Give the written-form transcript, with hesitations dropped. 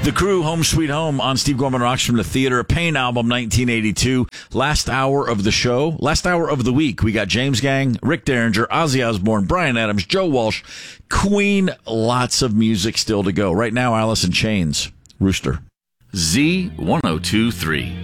The Crew, Home Sweet Home on Steve Gorman Rocks from the Theater. Pain album, 1982. Last hour of the show. Last hour of the week. We got James Gang, Rick Derringer, Ozzy Osbourne, Bryan Adams, Joe Walsh, Queen. Lots of music still to go. Right now, Alice in Chains. Rooster. Z1023.